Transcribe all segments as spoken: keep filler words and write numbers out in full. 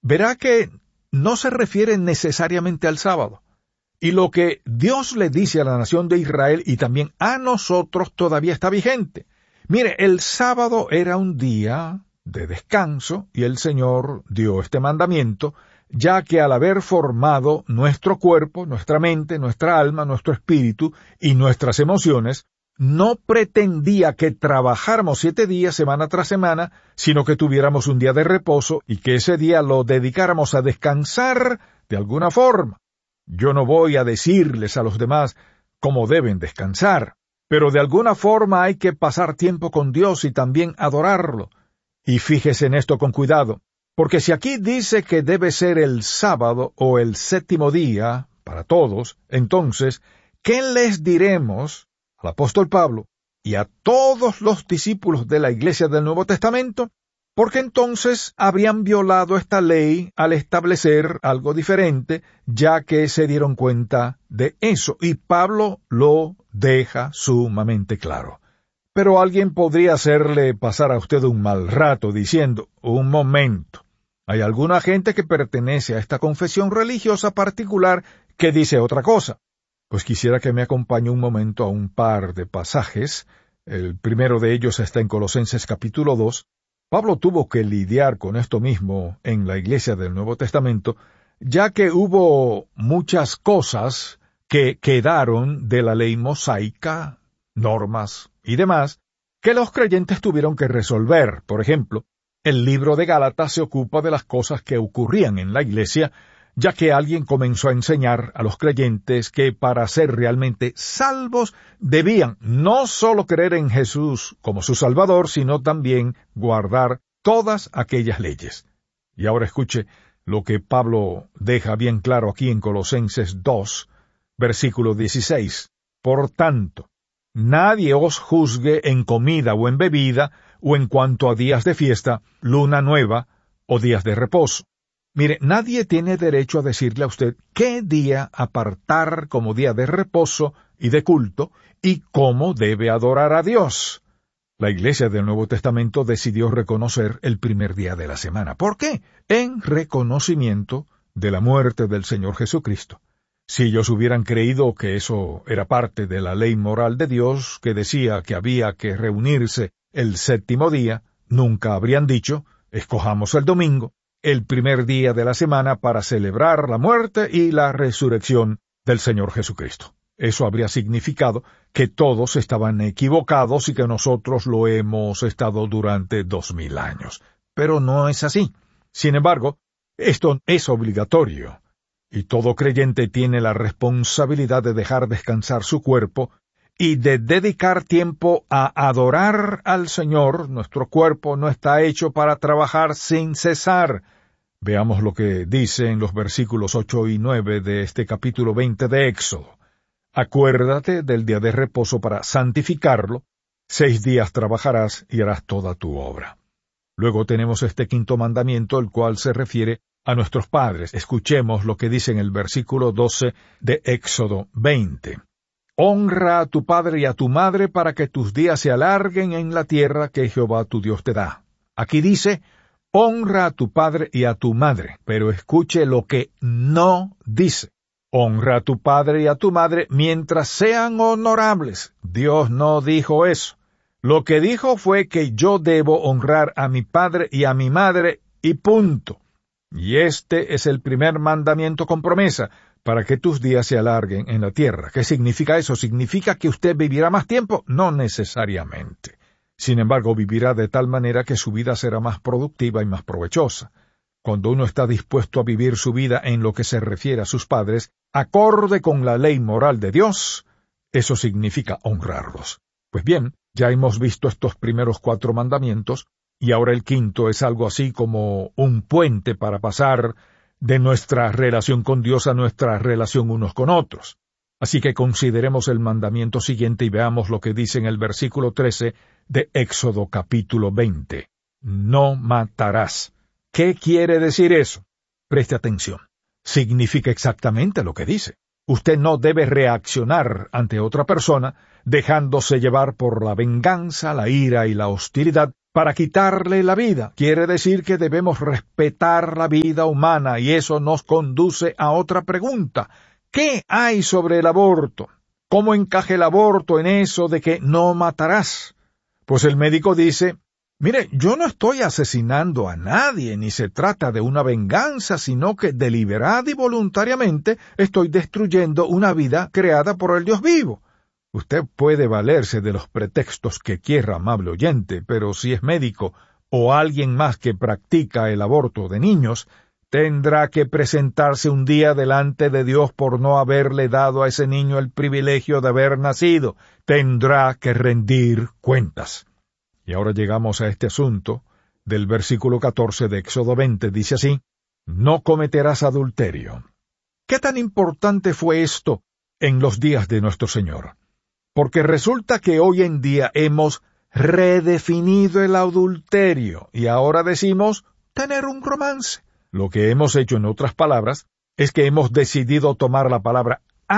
verá que no se refiere necesariamente al sábado. Y lo que Dios le dice a la nación de Israel y también a nosotros todavía está vigente. Mire, el sábado era un día de descanso y el Señor dio este mandamiento, ya que al haber formado nuestro cuerpo, nuestra mente, nuestra alma, nuestro espíritu y nuestras emociones, no pretendía que trabajáramos siete días semana tras semana, sino que tuviéramos un día de reposo y que ese día lo dedicáramos a descansar de alguna forma. Yo no voy a decirles a los demás cómo deben descansar, pero de alguna forma hay que pasar tiempo con Dios y también adorarlo. Y fíjese en esto con cuidado, porque si aquí dice que debe ser el sábado o el séptimo día para todos, entonces, ¿qué les diremos al apóstol Pablo y a todos los discípulos de la Iglesia del Nuevo Testamento? Porque entonces habrían violado esta ley al establecer algo diferente, ya que se dieron cuenta de eso, y Pablo lo deja sumamente claro. Pero alguien podría hacerle pasar a usted un mal rato diciendo, un momento, hay alguna gente que pertenece a esta confesión religiosa particular que dice otra cosa. Pues quisiera que me acompañe un momento a un par de pasajes. El primero de ellos está en Colosenses capítulo dos. Pablo tuvo que lidiar con esto mismo en la Iglesia del Nuevo Testamento, ya que hubo muchas cosas que quedaron de la ley mosaica, normas y demás, que los creyentes tuvieron que resolver. Por ejemplo, el libro de Gálatas se ocupa de las cosas que ocurrían en la Iglesia, ya que alguien comenzó a enseñar a los creyentes que para ser realmente salvos debían no solo creer en Jesús como su Salvador, sino también guardar todas aquellas leyes. Y ahora escuche lo que Pablo deja bien claro aquí en Colosenses dos, versículo dieciséis. Por tanto, nadie os juzgue en comida o en bebida, o en cuanto a días de fiesta, luna nueva o días de reposo. Mire, nadie tiene derecho a decirle a usted qué día apartar como día de reposo y de culto y cómo debe adorar a Dios. La Iglesia del Nuevo Testamento decidió reconocer el primer día de la semana. ¿Por qué? En reconocimiento de la muerte del Señor Jesucristo. Si ellos hubieran creído que eso era parte de la ley moral de Dios, que decía que había que reunirse el séptimo día, nunca habrían dicho, escojamos el domingo, el primer día de la semana para celebrar la muerte y la resurrección del Señor Jesucristo. Eso habría significado que todos estaban equivocados y que nosotros lo hemos estado durante dos mil años. Pero no es así. Sin embargo, esto es obligatorio, y todo creyente tiene la responsabilidad de dejar descansar su cuerpo y de dedicar tiempo a adorar al Señor. Nuestro cuerpo no está hecho para trabajar sin cesar. Veamos lo que dice en los versículos ocho y nueve de este capítulo veinte de Éxodo. Acuérdate del día de reposo para santificarlo. Seis días trabajarás y harás toda tu obra. Luego tenemos este quinto mandamiento, el cual se refiere a nuestros padres. Escuchemos lo que dice en el versículo doce de Éxodo veinte. Honra a tu padre y a tu madre para que tus días se alarguen en la tierra que Jehová tu Dios te da. Aquí dice, honra a tu padre y a tu madre, pero escuche lo que no dice. Honra a tu padre y a tu madre mientras sean honorables. Dios no dijo eso. Lo que dijo fue que yo debo honrar a mi padre y a mi madre, y punto. Y este es el primer mandamiento con promesa, para que tus días se alarguen en la tierra. ¿Qué significa eso? ¿Significa que usted vivirá más tiempo? No necesariamente. Sin embargo, vivirá de tal manera que su vida será más productiva y más provechosa. Cuando uno está dispuesto a vivir su vida en lo que se refiere a sus padres, acorde con la ley moral de Dios, eso significa honrarlos. Pues bien, ya hemos visto estos primeros cuatro mandamientos, y ahora el quinto es algo así como un puente para pasar de nuestra relación con Dios a nuestra relación unos con otros. Así que consideremos el mandamiento siguiente y veamos lo que dice en el versículo trece de Éxodo capítulo veinte. No matarás. ¿Qué quiere decir eso? Preste atención. Significa exactamente lo que dice. Usted no debe reaccionar ante otra persona dejándose llevar por la venganza, la ira y la hostilidad, para quitarle la vida. Quiere decir que debemos respetar la vida humana, y eso nos conduce a otra pregunta. ¿Qué hay sobre el aborto? ¿Cómo encaja el aborto en eso de que no matarás? Pues el médico dice, mire, yo no estoy asesinando a nadie, ni se trata de una venganza, sino que deliberada y voluntariamente estoy destruyendo una vida creada por el Dios vivo. Usted puede valerse de los pretextos que quiera, amable oyente, pero si es médico o alguien más que practica el aborto de niños, tendrá que presentarse un día delante de Dios por no haberle dado a ese niño el privilegio de haber nacido. Tendrá que rendir cuentas. Y ahora llegamos a este asunto del versículo catorce de Éxodo veinte. Dice así, no cometerás adulterio. ¿Qué tan importante fue esto en los días de nuestro Señor? Porque resulta que hoy en día hemos redefinido el adulterio y ahora decimos tener un romance. Lo que hemos hecho, en otras palabras, es que hemos decidido tomar la palabra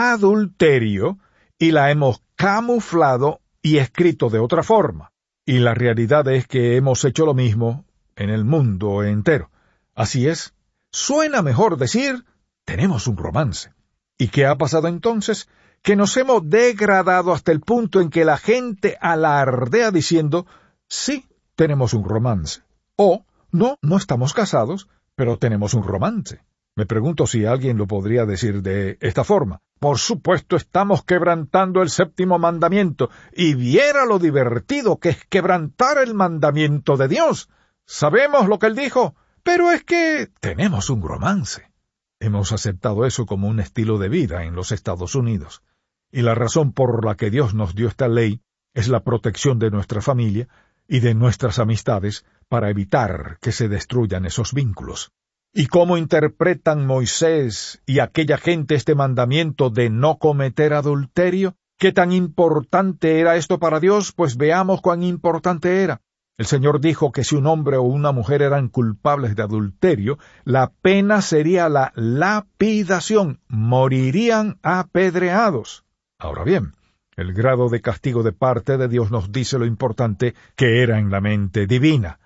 adulterio y la hemos camuflado y escrito de otra forma. Y la realidad es que hemos hecho lo mismo en el mundo entero. Así es, suena mejor decir, tenemos un romance. ¿Y qué ha pasado entonces? Que nos hemos degradado hasta el punto en que la gente alardea diciendo, sí, tenemos un romance. O, no, no estamos casados, pero tenemos un romance. Me pregunto si alguien lo podría decir de esta forma. Por supuesto, estamos quebrantando el séptimo mandamiento, y viera lo divertido que es quebrantar el mandamiento de Dios. Sabemos lo que Él dijo, pero es que tenemos un romance. Hemos aceptado eso como un estilo de vida en los Estados Unidos. Y la razón por la que Dios nos dio esta ley es la protección de nuestra familia y de nuestras amistades para evitar que se destruyan esos vínculos. ¿Y cómo interpretan Moisés y aquella gente este mandamiento de no cometer adulterio? ¿Qué tan importante era esto para Dios? Pues veamos cuán importante era. El Señor dijo que si un hombre o una mujer eran culpables de adulterio, la pena sería la lapidación, morirían apedreados. Ahora bien, el grado de castigo de parte de Dios nos dice lo importante que era en la mente divina.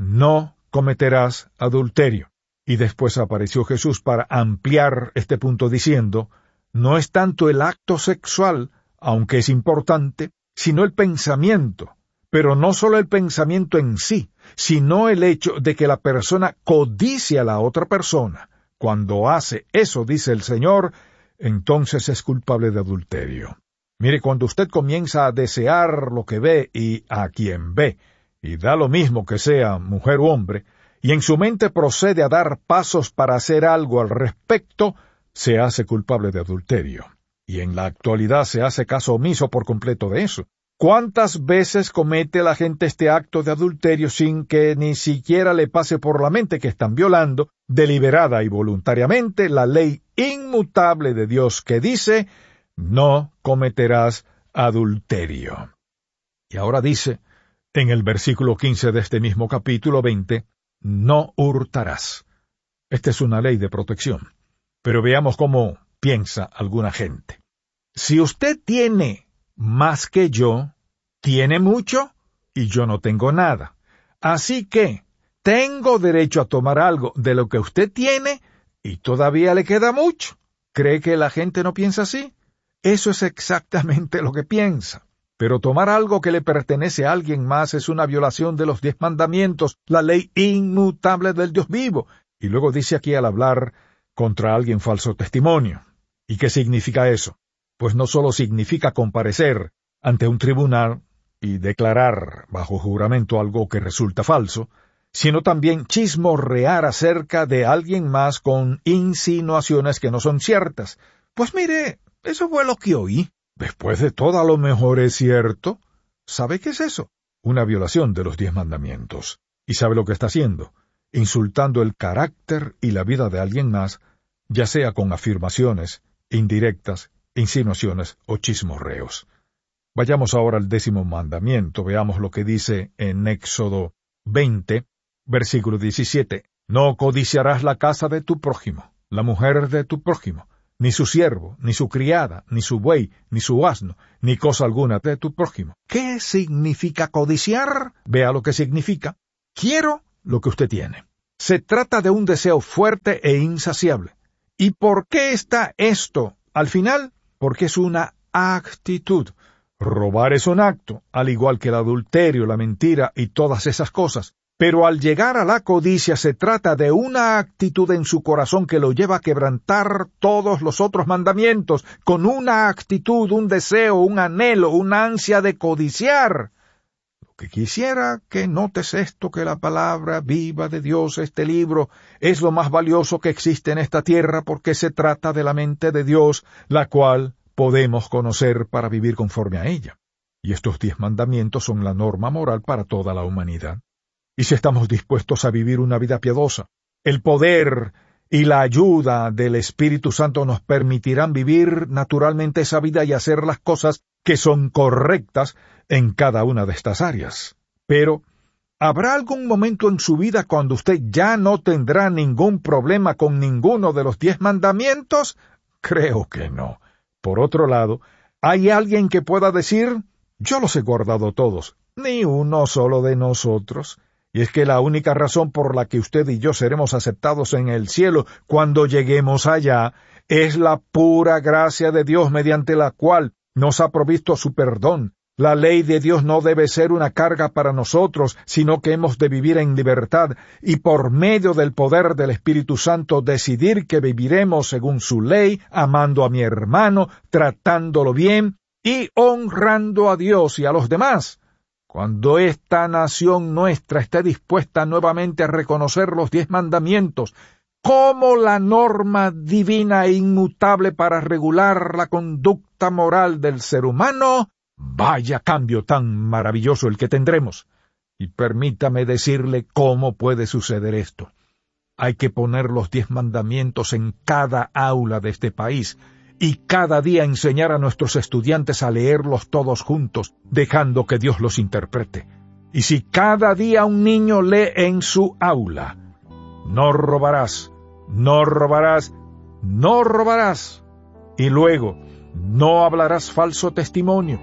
No cometerás adulterio. Y después apareció Jesús para ampliar este punto diciendo, no es tanto el acto sexual, aunque es importante, sino el pensamiento. Pero no solo el pensamiento en sí, sino el hecho de que la persona codicia a la otra persona. Cuando hace eso, dice el Señor, entonces es culpable de adulterio. Mire, cuando usted comienza a desear lo que ve y a quien ve, y da lo mismo que sea mujer u hombre, y en su mente procede a dar pasos para hacer algo al respecto, se hace culpable de adulterio. Y en la actualidad se hace caso omiso por completo de eso. ¿Cuántas veces comete la gente este acto de adulterio sin que ni siquiera le pase por la mente que están violando, deliberada y voluntariamente, la ley inmutable de Dios que dice, no cometerás adulterio? Y ahora dice, en el versículo quince de este mismo capítulo veinte, no hurtarás. Esta es una ley de protección. Pero veamos cómo piensa alguna gente. Si usted tiene más que yo, tiene mucho y yo no tengo nada. Así que tengo derecho a tomar algo de lo que usted tiene y todavía le queda mucho. ¿Cree que la gente no piensa así? Eso es exactamente lo que piensa. Pero tomar algo que le pertenece a alguien más es una violación de los diez mandamientos, la ley inmutable del Dios vivo. Y luego dice aquí al hablar contra alguien falso testimonio. ¿Y qué significa eso? Pues no solo significa comparecer ante un tribunal y declarar bajo juramento algo que resulta falso, sino también chismorrear acerca de alguien más con insinuaciones que no son ciertas. Pues mire, eso fue lo que oí. Después de todo, a lo mejor es cierto. ¿Sabe qué es eso? Una violación de los diez mandamientos. ¿Y sabe lo que está haciendo? Insultando el carácter y la vida de alguien más, ya sea con afirmaciones, indirectas, insinuaciones o chismorreos. Vayamos ahora al décimo mandamiento. Veamos lo que dice en Éxodo veinte, versículo diecisiete. No codiciarás la casa de tu prójimo, la mujer de tu prójimo, ni su siervo, ni su criada, ni su buey, ni su asno, ni cosa alguna de tu prójimo. ¿Qué significa codiciar? Vea lo que significa. Quiero lo que usted tiene. Se trata de un deseo fuerte e insaciable. ¿Y por qué está esto al final? Porque es una actitud. Robar es un acto, al igual que el adulterio, la mentira y todas esas cosas. Pero al llegar a la codicia se trata de una actitud en su corazón que lo lleva a quebrantar todos los otros mandamientos, con una actitud, un deseo, un anhelo, una ansia de codiciar. Lo que quisiera que notes esto, que la palabra viva de Dios, este libro, es lo más valioso que existe en esta tierra porque se trata de la mente de Dios, la cual podemos conocer para vivir conforme a ella. Y estos diez mandamientos son la norma moral para toda la humanidad. Y si estamos dispuestos a vivir una vida piadosa, el poder y la ayuda del Espíritu Santo nos permitirán vivir naturalmente esa vida y hacer las cosas que son correctas en cada una de estas áreas. Pero, ¿habrá algún momento en su vida cuando usted ya no tendrá ningún problema con ninguno de los diez mandamientos? Creo que no. Por otro lado, ¿hay alguien que pueda decir, yo los he guardado todos, ni uno solo de nosotros? Y es que la única razón por la que usted y yo seremos aceptados en el cielo cuando lleguemos allá es la pura gracia de Dios mediante la cual nos ha provisto su perdón. La ley de Dios no debe ser una carga para nosotros, sino que hemos de vivir en libertad y por medio del poder del Espíritu Santo decidir que viviremos según su ley, amando a mi hermano, tratándolo bien y honrando a Dios y a los demás. Cuando esta nación nuestra esté dispuesta nuevamente a reconocer los diez mandamientos como la norma divina e inmutable para regular la conducta moral del ser humano, vaya cambio tan maravilloso el que tendremos. Y permítame decirle cómo puede suceder esto. Hay que poner los diez mandamientos en cada aula de este país, y cada día enseñar a nuestros estudiantes a leerlos todos juntos, dejando que Dios los interprete. Y si cada día un niño lee en su aula, no robarás, no robarás, no robarás, y luego, no hablarás falso testimonio,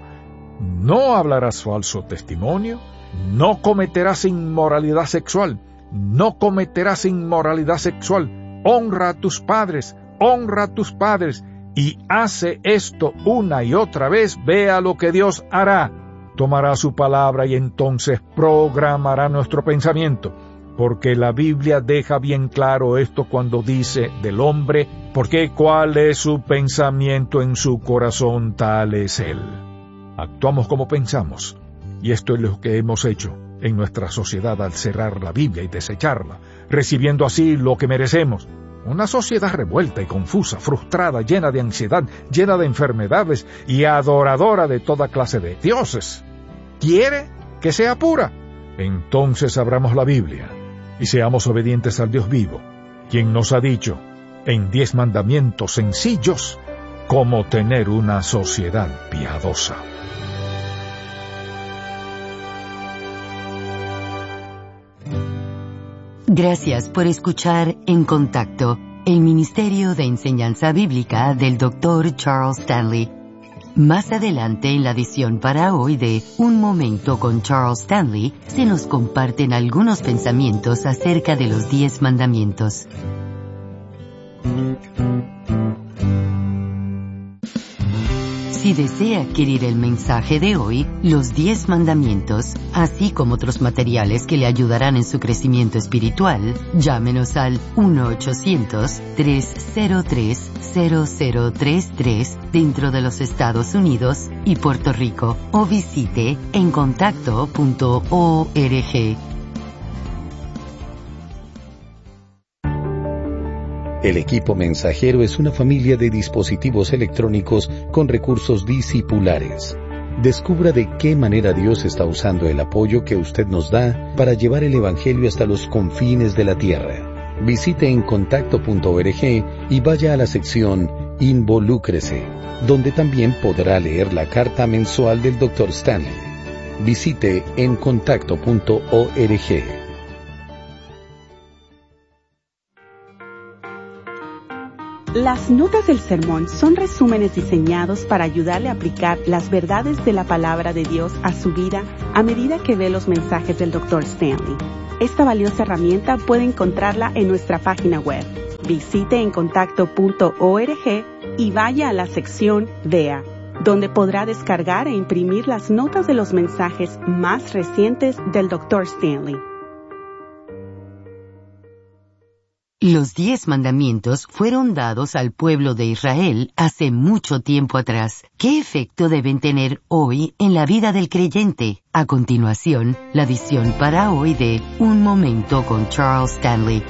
no hablarás falso testimonio, no cometerás inmoralidad sexual, no cometerás inmoralidad sexual, honra a tus padres, honra a tus padres, y hace esto una y otra vez, vea lo que Dios hará. Tomará su palabra y entonces programará nuestro pensamiento, porque la Biblia deja bien claro esto cuando dice del hombre, porque cuál es su pensamiento en su corazón, tal es él. Actuamos como pensamos, y esto es lo que hemos hecho en nuestra sociedad al cerrar la Biblia y desecharla, recibiendo así lo que merecemos. Una sociedad revuelta y confusa, frustrada, llena de ansiedad, llena de enfermedades y adoradora de toda clase de dioses. ¿Quiere que sea pura? Entonces abramos la Biblia y seamos obedientes al Dios vivo, quien nos ha dicho, en diez mandamientos sencillos, cómo tener una sociedad piadosa. Gracias por escuchar En Contacto, el Ministerio de Enseñanza Bíblica del doctor Charles Stanley. Más adelante en la edición para hoy de Un Momento con Charles Stanley, se nos comparten algunos pensamientos acerca de los diez mandamientos. Si desea adquirir el mensaje de hoy, los diez mandamientos, así como otros materiales que le ayudarán en su crecimiento espiritual, llámenos al uno ochocientos, tres cero tres, cero cero tres tres dentro de los Estados Unidos y Puerto Rico, o visite en contacto punto org. El equipo mensajero es una familia de dispositivos electrónicos con recursos discipulares. Descubra de qué manera Dios está usando el apoyo que usted nos da para llevar el Evangelio hasta los confines de la tierra. Visite en contacto punto org y vaya a la sección Involúcrese, donde también podrá leer la carta mensual del doctor Stanley. Visite en contacto punto org. Las notas del sermón son resúmenes diseñados para ayudarle a aplicar las verdades de la palabra de Dios a su vida a medida que ve los mensajes del doctor Stanley. Esta valiosa herramienta puede encontrarla en nuestra página web. Visite encontacto punto org y vaya a la sección Vea, donde podrá descargar e imprimir las notas de los mensajes más recientes del doctor Stanley. Los diez mandamientos fueron dados al pueblo de Israel hace mucho tiempo atrás. ¿Qué efecto deben tener hoy en la vida del creyente? A continuación, la edición para hoy de Un Momento con Charles Stanley.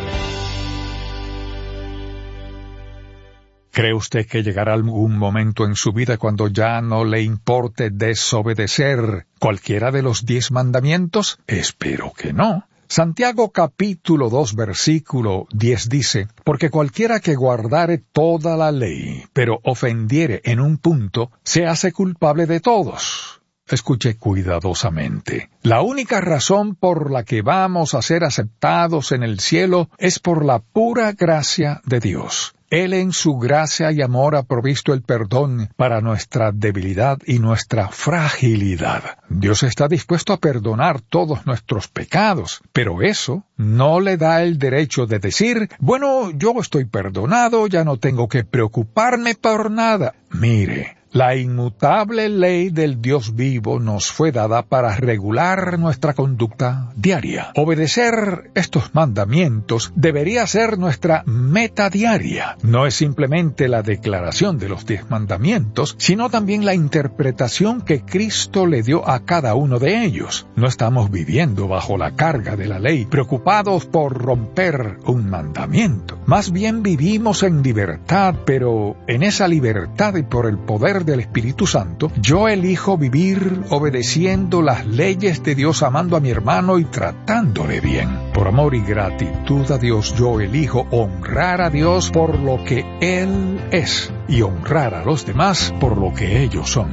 ¿Cree usted que llegará un momento en su vida cuando ya no le importe desobedecer cualquiera de los diez mandamientos? Espero que no. Santiago capítulo dos versículo diez dice, porque cualquiera que guardare toda la ley, pero ofendiere en un punto, se hace culpable de todos. Escuche cuidadosamente. La única razón por la que vamos a ser aceptados en el cielo es por la pura gracia de Dios. Él en su gracia y amor ha provisto el perdón para nuestra debilidad y nuestra fragilidad. Dios está dispuesto a perdonar todos nuestros pecados, pero eso no le da el derecho de decir, bueno, yo estoy perdonado, ya no tengo que preocuparme por nada. Mire, la inmutable ley del Dios vivo nos fue dada para regular nuestra conducta diaria. Obedecer estos mandamientos debería ser nuestra meta diaria. No es simplemente la declaración de los diez mandamientos, sino también la interpretación que Cristo le dio a cada uno de ellos. No estamos viviendo bajo la carga de la ley, preocupados por romper un mandamiento. Más bien vivimos en libertad, pero en esa libertad y por el poder del Espíritu Santo, yo elijo vivir obedeciendo las leyes de Dios, amando a mi hermano y tratándole bien. Por amor y gratitud a Dios, yo elijo honrar a Dios por lo que Él es y honrar a los demás por lo que ellos son.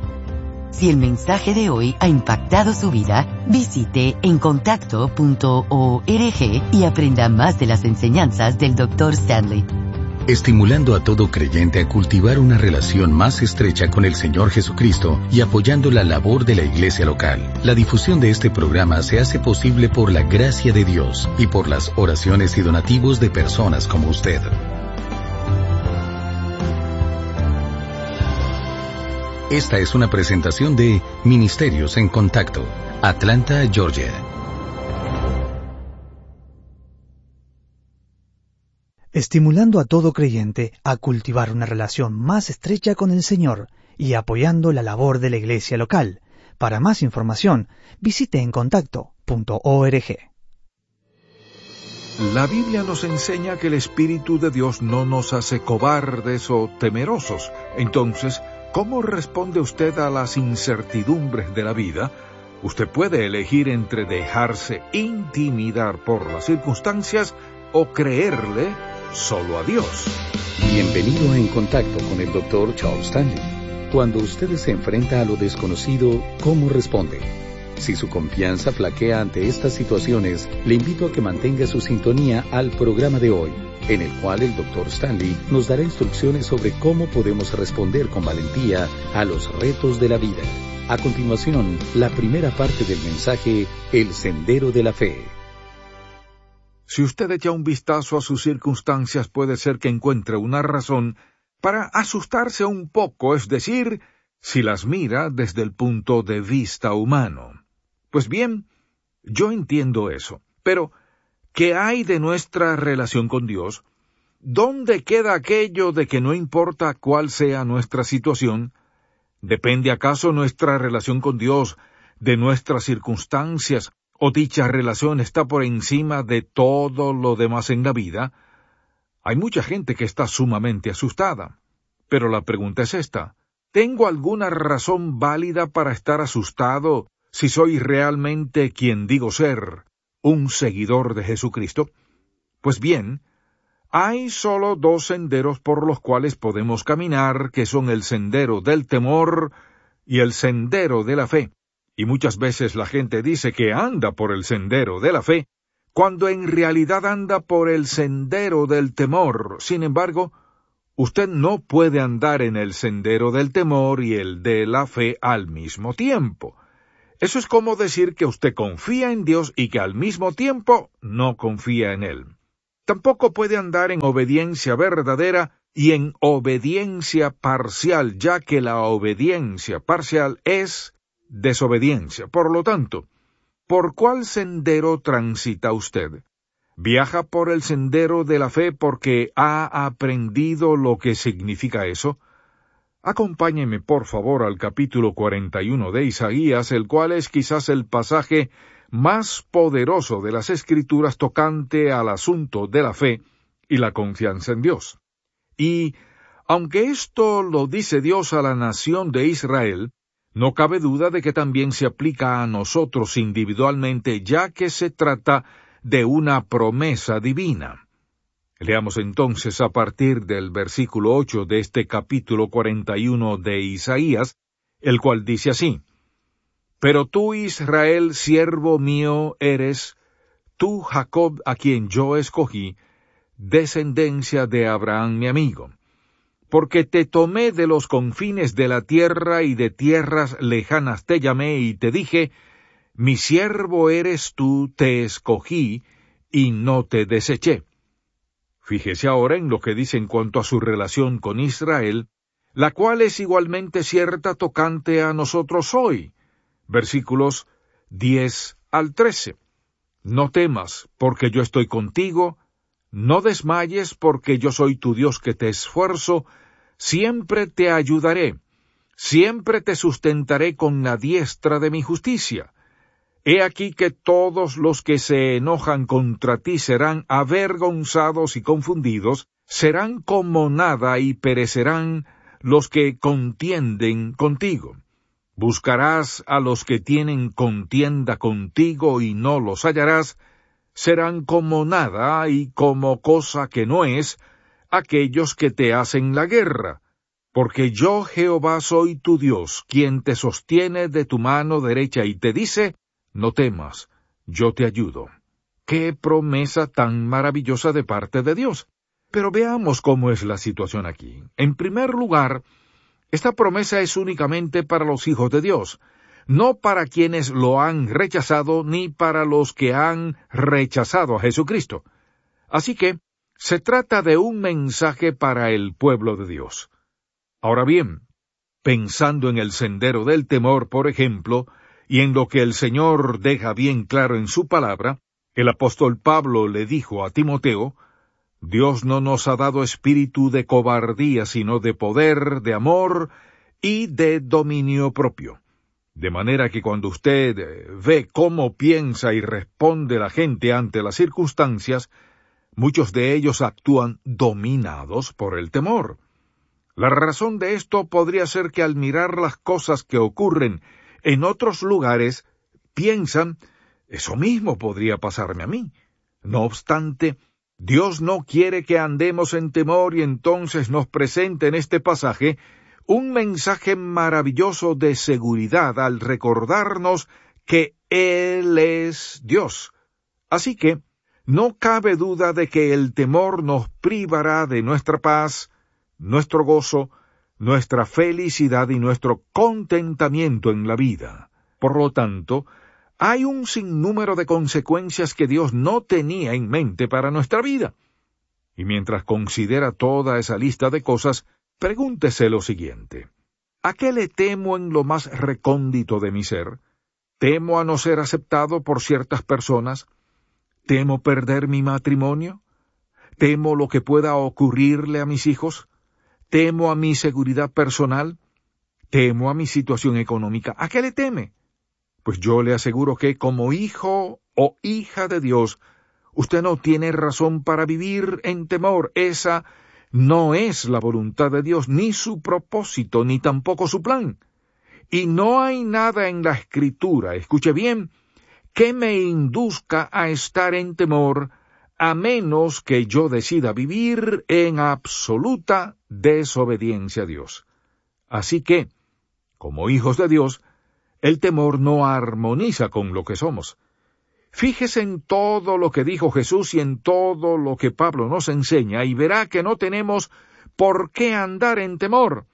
Si el mensaje de hoy ha impactado su vida, visite encontacto punto org y aprenda más de las enseñanzas del doctor Stanley. Estimulando a todo creyente a cultivar una relación más estrecha con el Señor Jesucristo y apoyando la labor de la iglesia local. La difusión de este programa se hace posible por la gracia de Dios y por las oraciones y donativos de personas como usted. Esta es una presentación de Ministerios en Contacto, Atlanta, Georgia. Estimulando a todo creyente a cultivar una relación más estrecha con el Señor y apoyando la labor de la iglesia local. Para más información, visite encontacto punto org. La Biblia nos enseña que el Espíritu de Dios no nos hace cobardes o temerosos. Entonces, ¿cómo responde usted a las incertidumbres de la vida? Usted puede elegir entre dejarse intimidar por las circunstancias o creerle solo a Dios. Bienvenido a En Contacto con el doctor Charles Stanley. Cuando usted se enfrenta a lo desconocido, ¿cómo responde? Si su confianza flaquea ante estas situaciones, le invito a que mantenga su sintonía al programa de hoy, en el cual el doctor Stanley nos dará instrucciones sobre cómo podemos responder con valentía a los retos de la vida. A continuación, la primera parte del mensaje, El Sendero de la Fe. Si usted echa un vistazo a sus circunstancias, puede ser que encuentre una razón para asustarse un poco, es decir, si las mira desde el punto de vista humano. Pues bien, yo entiendo eso, pero ¿qué hay de nuestra relación con Dios? ¿Dónde queda aquello de que no importa cuál sea nuestra situación? ¿Depende acaso nuestra relación con Dios de nuestras circunstancias, o dicha relación está por encima de todo lo demás en la vida? Hay mucha gente que está sumamente asustada, pero la pregunta es esta: ¿tengo alguna razón válida para estar asustado si soy realmente quien digo ser, un seguidor de Jesucristo? Pues bien, hay solo dos senderos por los cuales podemos caminar, que son el sendero del temor y el sendero de la fe. Y muchas veces la gente dice que anda por el sendero de la fe, cuando en realidad anda por el sendero del temor. Sin embargo, Usted no puede andar en el sendero del temor y el de la fe al mismo tiempo. Eso es como decir que usted confía en Dios y que al mismo tiempo no confía en Él. Tampoco puede andar en obediencia verdadera y en obediencia parcial, ya que la obediencia parcial es desobediencia. Por lo tanto, ¿por cuál sendero transita usted? ¿Viaja por el sendero de la fe porque ha aprendido lo que significa eso? Acompáñeme, por favor, al capítulo cuarenta y uno de Isaías, el cual es quizás el pasaje más poderoso de las Escrituras tocante al asunto de la fe y la confianza en Dios. Y, aunque esto lo dice Dios a la nación de Israel, no cabe duda de que también se aplica a nosotros individualmente, ya que se trata de una promesa divina. Leamos entonces a partir del versículo ocho de este capítulo cuarenta y uno de Isaías, el cual dice así: Pero tú, Israel, siervo mío eres, tú, Jacob, a quien yo escogí, descendencia de Abraham mi amigo. Porque te tomé de los confines de la tierra y de tierras lejanas te llamé y te dije, mi siervo eres tú, te escogí y no te deseché. Fíjese ahora en lo que dice en cuanto a su relación con Israel, la cual es igualmente cierta tocante a nosotros hoy. Versículos diez al trece. No temas, porque yo estoy contigo, no desmayes, porque yo soy tu Dios que te esfuerzo, siempre te ayudaré, siempre te sustentaré con la diestra de mi justicia. He aquí que todos los que se enojan contra ti serán avergonzados y confundidos, serán como nada y perecerán los que contienden contigo. Buscarás a los que tienen contienda contigo y no los hallarás, serán como nada y como cosa que no es aquellos que te hacen la guerra. Porque yo Jehová soy tu Dios, quien te sostiene de tu mano derecha y te dice, no temas, yo te ayudo. ¡Qué promesa tan maravillosa de parte de Dios! Pero veamos cómo es la situación aquí. En primer lugar, esta promesa es únicamente para los hijos de Dios, no para quienes lo han rechazado ni para los que han rechazado a Jesucristo. Así que, se trata de un mensaje para el pueblo de Dios. Ahora bien, pensando en el sendero del temor, por ejemplo, y en lo que el Señor deja bien claro en su palabra, el apóstol Pablo le dijo a Timoteo, Dios no nos ha dado espíritu de cobardía, sino de poder, de amor y de dominio propio. De manera que cuando usted ve cómo piensa y responde la gente ante las circunstancias, muchos de ellos actúan dominados por el temor. La razón de esto podría ser que al mirar las cosas que ocurren en otros lugares, piensan, eso mismo podría pasarme a mí. No obstante, Dios no quiere que andemos en temor y entonces nos presenta en este pasaje un mensaje maravilloso de seguridad al recordarnos que Él es Dios. Así que, no cabe duda de que el temor nos privará de nuestra paz, nuestro gozo, nuestra felicidad y nuestro contentamiento en la vida. Por lo tanto, hay un sinnúmero de consecuencias que Dios no tenía en mente para nuestra vida. Y mientras considera toda esa lista de cosas, pregúntese lo siguiente. ¿A qué le temo en lo más recóndito de mi ser? ¿Temo a no ser aceptado por ciertas personas? ¿Temo perder mi matrimonio? ¿Temo lo que pueda ocurrirle a mis hijos? ¿Temo a mi seguridad personal? ¿Temo a mi situación económica? ¿A qué le teme? Pues yo le aseguro que como hijo o hija de Dios, usted no tiene razón para vivir en temor. Esa no es la voluntad de Dios, ni su propósito, ni tampoco su plan. Y no hay nada en la Escritura, escuche bien, que me induzca a estar en temor, a menos que yo decida vivir en absoluta desobediencia a Dios. Así que, como hijos de Dios, el temor no armoniza con lo que somos. Fíjese en todo lo que dijo Jesús y en todo lo que Pablo nos enseña y verá que no tenemos ¿por qué andar en temor?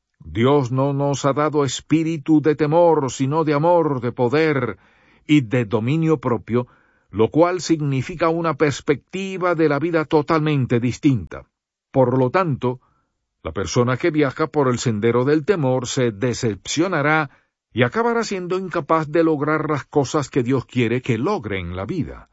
Dios no nos ha dado espíritu de temor, sino de amor, de poder y de dominio propio, lo cual significa una perspectiva de la vida totalmente distinta. Por lo tanto, la persona que viaja por el sendero del temor se decepcionará y acabará siendo incapaz de lograr las cosas que Dios quiere que logre en la vida.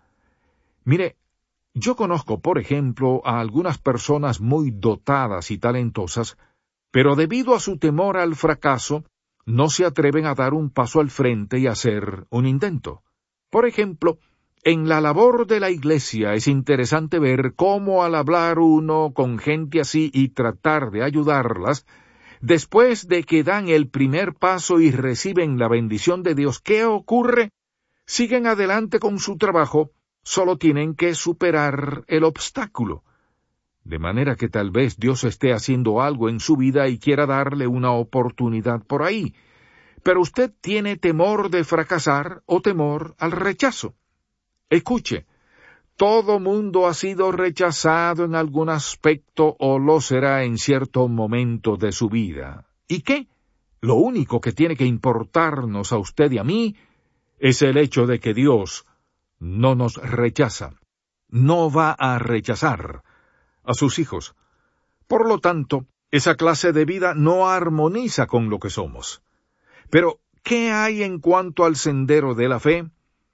Mire, yo conozco, por ejemplo, a algunas personas muy dotadas y talentosas, pero debido a su temor al fracaso, no se atreven a dar un paso al frente y hacer un intento. Por ejemplo, en la labor de la iglesia es interesante ver cómo al hablar uno con gente así y tratar de ayudarlas, después de que dan el primer paso y reciben la bendición de Dios, ¿qué ocurre? Siguen adelante con su trabajo, solo tienen que superar el obstáculo. De manera que tal vez Dios esté haciendo algo en su vida y quiera darle una oportunidad por ahí. Pero usted tiene temor de fracasar o temor al rechazo. Escuche, todo mundo ha sido rechazado en algún aspecto o lo será en cierto momento de su vida. ¿Y qué? Lo único que tiene que importarnos a usted y a mí es el hecho de que Dios no nos rechaza, no va a rechazar a sus hijos. Por lo tanto, esa clase de vida no armoniza con lo que somos. Pero, ¿qué hay en cuanto al sendero de la fe?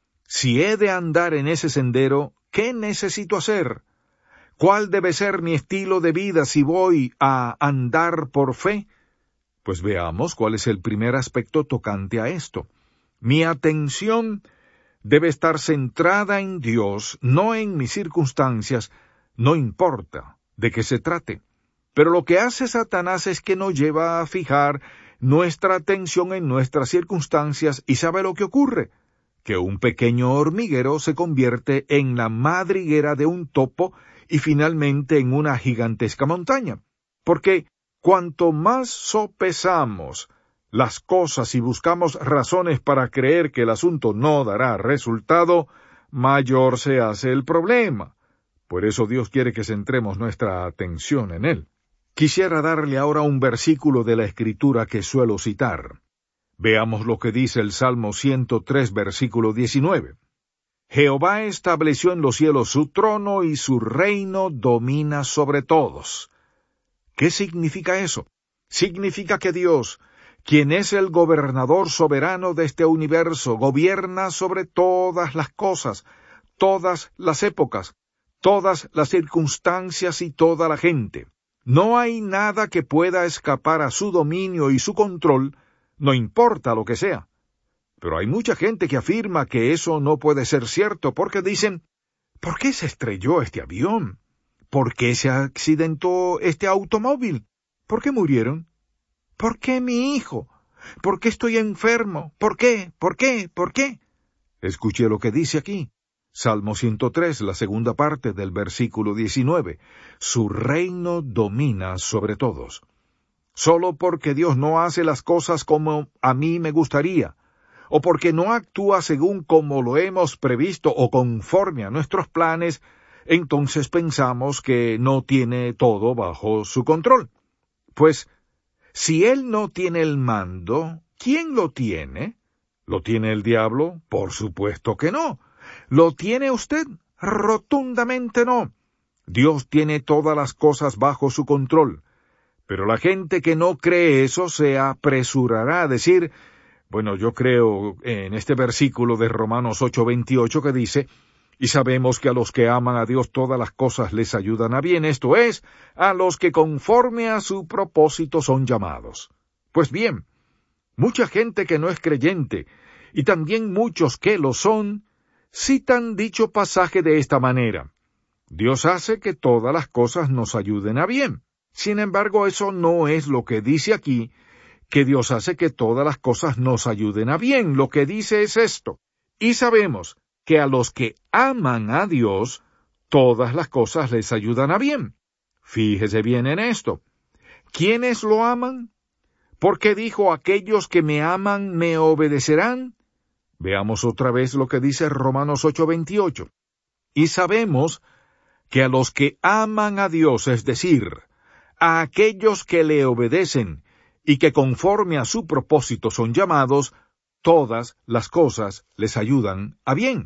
Si he de andar en ese sendero, ¿qué necesito hacer? ¿Cuál debe ser mi estilo de vida si voy a andar por fe? Pues veamos cuál es el primer aspecto tocante a esto. Mi atención debe estar centrada en Dios, no en mis circunstancias, no importa de qué se trate. Pero lo que hace Satanás es que nos lleva a fijar nuestra atención en nuestras circunstancias y ¿sabe lo que ocurre? Que un pequeño hormiguero se convierte en la madriguera de un topo y finalmente en una gigantesca montaña. Porque cuanto más sopesamos las cosas y buscamos razones para creer que el asunto no dará resultado, mayor se hace el problema. Por eso Dios quiere que centremos nuestra atención en Él. Quisiera darle ahora un versículo de la Escritura que suelo citar. Veamos lo que dice el Salmo ciento tres, versículo diecinueve. Jehová estableció en los cielos su trono y su reino domina sobre todos. ¿Qué significa eso? Significa que Dios, quien es el gobernador soberano de este universo, gobierna sobre todas las cosas, todas las épocas, todas las circunstancias y toda la gente. No hay nada que pueda escapar a su dominio y su control, no importa lo que sea. Pero hay mucha gente que afirma que eso no puede ser cierto porque dicen, ¿por qué se estrelló este avión? ¿Por qué se accidentó este automóvil? ¿Por qué murieron? ¿Por qué mi hijo? ¿Por qué estoy enfermo? ¿Por qué? ¿Por qué? ¿Por qué? Escuche lo que dice aquí. Salmo ciento tres, la segunda parte del versículo diecinueve. Su reino domina sobre todos. Solo porque Dios no hace las cosas como a mí me gustaría, o porque no actúa según como lo hemos previsto o conforme a nuestros planes, entonces pensamos que no tiene todo bajo su control. Pues, si Él no tiene el mando, ¿quién lo tiene? ¿Lo tiene el diablo? Por supuesto que no. ¿Lo tiene usted? Rotundamente no. Dios tiene todas las cosas bajo su control. Pero la gente que no cree eso se apresurará a decir, bueno, yo creo en este versículo de Romanos ocho veintiocho que dice, y sabemos que a los que aman a Dios todas las cosas les ayudan a bien, esto es, a los que conforme a su propósito son llamados. Pues bien, mucha gente que no es creyente, y también muchos que lo son, citan dicho pasaje de esta manera. Dios hace que todas las cosas nos ayuden a bien. Sin embargo, eso no es lo que dice aquí, que Dios hace que todas las cosas nos ayuden a bien. Lo que dice es esto. Y sabemos que a los que aman a Dios, todas las cosas les ayudan a bien. Fíjese bien en esto. ¿Quiénes lo aman? Porque dijo, aquellos que me aman me obedecerán. Veamos otra vez lo que dice Romanos ocho veintiocho. Y sabemos que a los que aman a Dios, es decir, a aquellos que le obedecen y que conforme a su propósito son llamados, todas las cosas les ayudan a bien.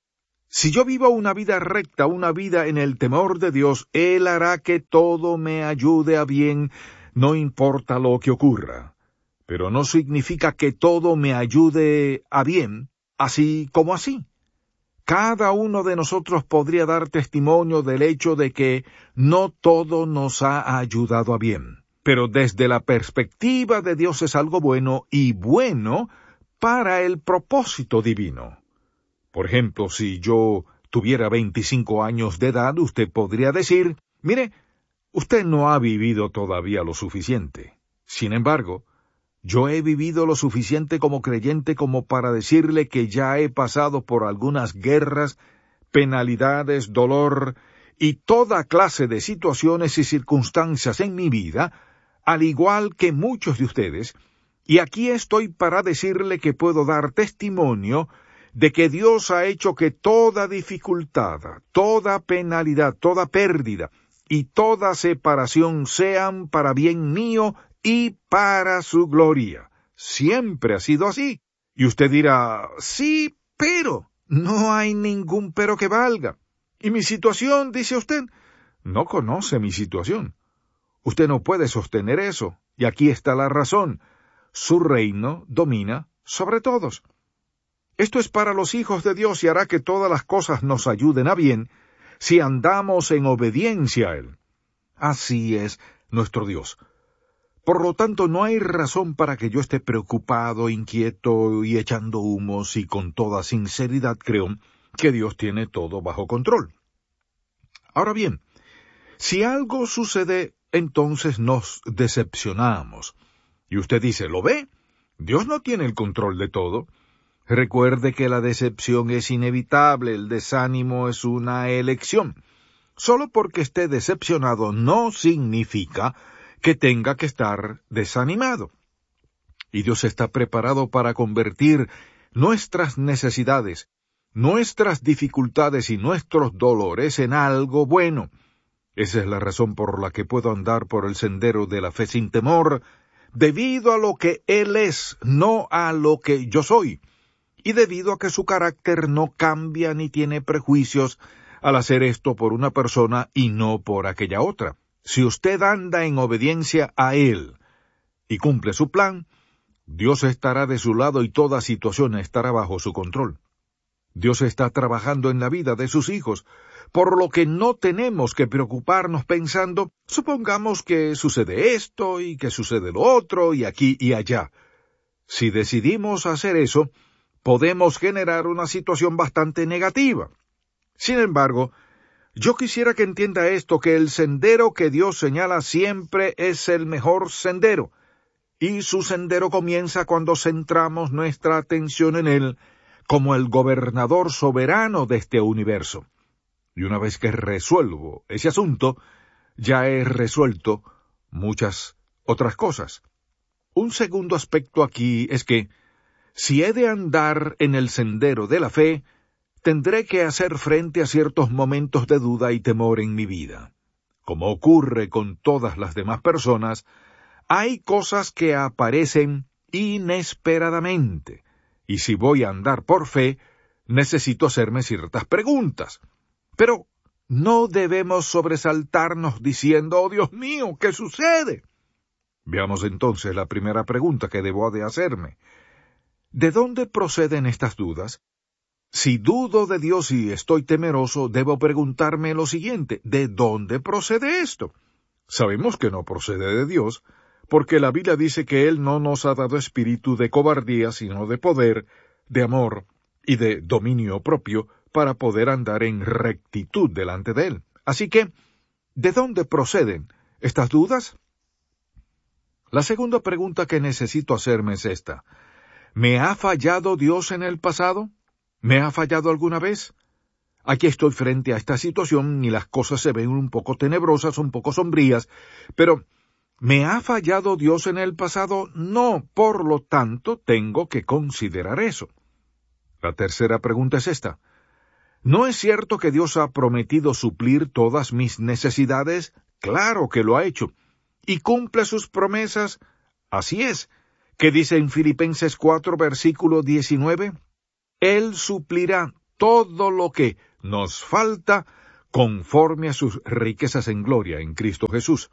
Si yo vivo una vida recta, una vida en el temor de Dios, Él hará que todo me ayude a bien, no importa lo que ocurra. Pero no significa que todo me ayude a bien, así como así. Cada uno de nosotros podría dar testimonio del hecho de que no todo nos ha ayudado a bien. Pero desde la perspectiva de Dios es algo bueno y bueno para el propósito divino. Por ejemplo, si yo tuviera veinticinco años de edad, usted podría decir, mire, usted no ha vivido todavía lo suficiente. Sin embargo, yo he vivido lo suficiente como creyente como para decirle que ya he pasado por algunas guerras, penalidades, dolor y toda clase de situaciones y circunstancias en mi vida, al igual que muchos de ustedes, y aquí estoy para decirle que puedo dar testimonio de que Dios ha hecho que toda dificultad, toda penalidad, toda pérdida y toda separación sean para bien mío y para su gloria. Siempre ha sido así. Y usted dirá, sí, pero no hay ningún pero que valga. ¿Y mi situación, dice usted? No conoce mi situación. Usted no puede sostener eso, y aquí está la razón. Su reino domina sobre todos. Esto es para los hijos de Dios y hará que todas las cosas nos ayuden a bien si andamos en obediencia a Él. Así es nuestro Dios. Por lo tanto, no hay razón para que yo esté preocupado, inquieto y echando humos, y con toda sinceridad creo que Dios tiene todo bajo control. Ahora bien, si algo sucede, entonces nos decepcionamos. Y usted dice, ¿lo ve? Dios no tiene el control de todo. Recuerde que la decepción es inevitable, el desánimo es una elección. Solo porque esté decepcionado no significa que tenga que estar desanimado. Y Dios está preparado para convertir nuestras necesidades, nuestras dificultades y nuestros dolores en algo bueno. Esa es la razón por la que puedo andar por el sendero de la fe sin temor, debido a lo que Él es, no a lo que yo soy, y debido a que su carácter no cambia ni tiene prejuicios al hacer esto por una persona y no por aquella otra. Si usted anda en obediencia a Él y cumple su plan, Dios estará de su lado y toda situación estará bajo su control. Dios está trabajando en la vida de sus hijos, por lo que no tenemos que preocuparnos pensando, supongamos que sucede esto y que sucede lo otro y aquí y allá. Si decidimos hacer eso, podemos generar una situación bastante negativa. Sin embargo, yo quisiera que entienda esto, que el sendero que Dios señala siempre es el mejor sendero, y su sendero comienza cuando centramos nuestra atención en Él como el gobernador soberano de este universo. Y una vez que resuelvo ese asunto, ya he resuelto muchas otras cosas. Un segundo aspecto aquí es que, si he de andar en el sendero de la fe, tendré que hacer frente a ciertos momentos de duda y temor en mi vida. Como ocurre con todas las demás personas, hay cosas que aparecen inesperadamente, y si voy a andar por fe, necesito hacerme ciertas preguntas. Pero no debemos sobresaltarnos diciendo, oh Dios mío, ¿qué sucede? Veamos entonces la primera pregunta que debo de hacerme. ¿De dónde proceden estas dudas? Si dudo de Dios y estoy temeroso, debo preguntarme lo siguiente, ¿de dónde procede esto? Sabemos que no procede de Dios, porque la Biblia dice que Él no nos ha dado espíritu de cobardía, sino de poder, de amor y de dominio propio, para poder andar en rectitud delante de Él. Así que, ¿de dónde proceden estas dudas? La segunda pregunta que necesito hacerme es esta. ¿Me ha fallado Dios en el pasado? ¿Me ha fallado alguna vez? Aquí estoy frente a esta situación y las cosas se ven un poco tenebrosas, un poco sombrías, pero ¿me ha fallado Dios en el pasado? No, por lo tanto, tengo que considerar eso. La tercera pregunta es esta. ¿No es cierto que Dios ha prometido suplir todas mis necesidades? Claro que lo ha hecho. y cumple sus promesas. Así es, que dice en Filipenses cuatro, versículo diecinueve, Él suplirá todo lo que nos falta conforme a sus riquezas en gloria en Cristo Jesús.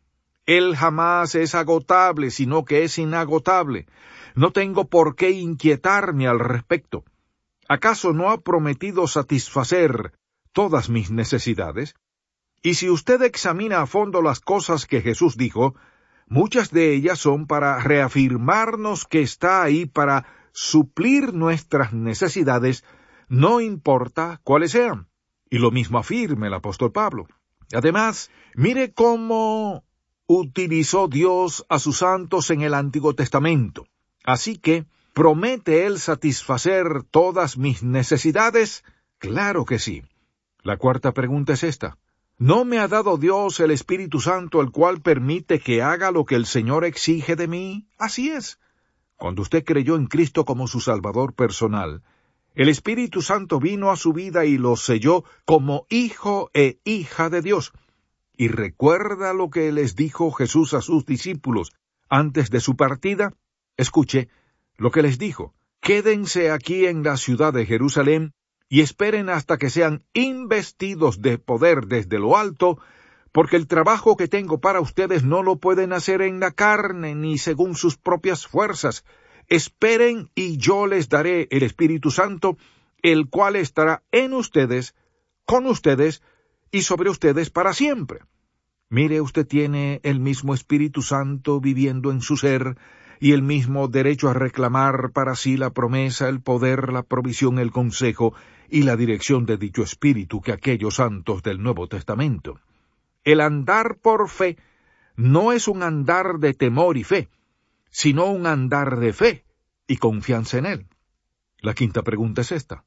Él jamás es agotable, sino que es inagotable. No tengo por qué inquietarme al respecto. ¿Acaso no ha prometido satisfacer todas mis necesidades? Y si usted examina a fondo las cosas que Jesús dijo, muchas de ellas son para reafirmarnos que está ahí para suplir nuestras necesidades, no importa cuáles sean. Y lo mismo afirma el apóstol Pablo. Además, mire cómo utilizó Dios a sus santos en el Antiguo Testamento. Así que, ¿promete Él satisfacer todas mis necesidades? Claro que sí. La cuarta pregunta es esta. ¿No me ha dado Dios el Espíritu Santo, el cual permite que haga lo que el Señor exige de mí? Así es. Cuando usted creyó en Cristo como su Salvador personal, el Espíritu Santo vino a su vida y lo selló como hijo e hija de Dios. Y recuerda lo que les dijo Jesús a sus discípulos antes de su partida. Escuche lo que les dijo. Quédense aquí en la ciudad de Jerusalén y esperen hasta que sean investidos de poder desde lo alto, porque el trabajo que tengo para ustedes no lo pueden hacer en la carne ni según sus propias fuerzas. Esperen y yo les daré el Espíritu Santo, el cual estará en ustedes, con ustedes y sobre ustedes para siempre. Mire, usted tiene el mismo Espíritu Santo viviendo en su ser y el mismo derecho a reclamar para sí la promesa, el poder, la provisión, el consejo y la dirección de dicho Espíritu que aquellos santos del Nuevo Testamento. El andar por fe no es un andar de temor y fe, sino un andar de fe y confianza en Él. La quinta pregunta es esta.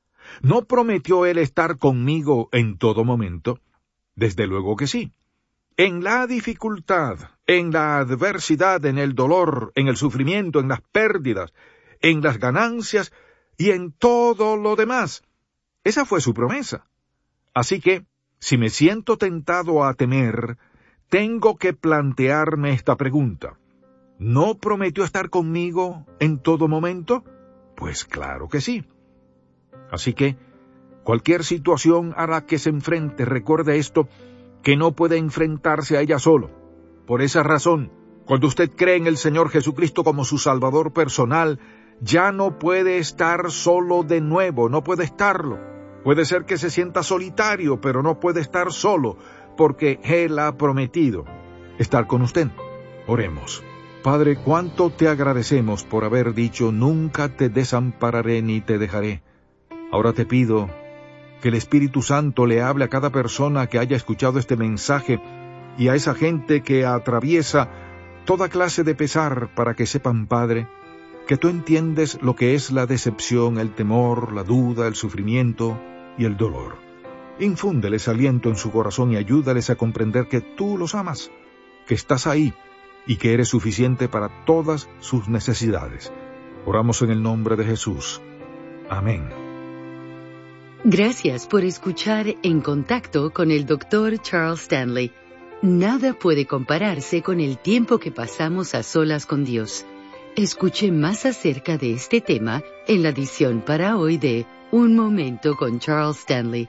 ¿No prometió Él estar conmigo en todo momento? Desde luego que sí. En la dificultad, en la adversidad, en el dolor, en el sufrimiento, en las pérdidas, en las ganancias y en todo lo demás. Esa fue su promesa. Así que, si me siento tentado a temer, tengo que plantearme esta pregunta. ¿No prometió estar conmigo en todo momento? Pues claro que sí. Así que, cualquier situación a la que se enfrente, recuerde esto, que no puede enfrentarse a ella solo. Por esa razón, cuando usted cree en el Señor Jesucristo como su Salvador personal, ya no puede estar solo de nuevo, no puede estarlo. Puede ser que se sienta solitario, pero no puede estar solo, porque Él ha prometido estar con usted. Oremos. Padre, cuánto te agradecemos por haber dicho, nunca te desampararé ni te dejaré. Ahora te pido que el Espíritu Santo le hable a cada persona que haya escuchado este mensaje y a esa gente que atraviesa toda clase de pesar para que sepan, Padre, que tú entiendes lo que es la decepción, el temor, la duda, el sufrimiento y el dolor. Infúndeles aliento en su corazón y ayúdales a comprender que tú los amas, que estás ahí y que eres suficiente para todas sus necesidades. Oramos en el nombre de Jesús. Amén. Gracias por escuchar En Contacto con el doctor Charles Stanley. Nada puede compararse con el tiempo que pasamos a solas con Dios. Escuche más acerca de este tema en la edición para hoy de Un Momento con Charles Stanley.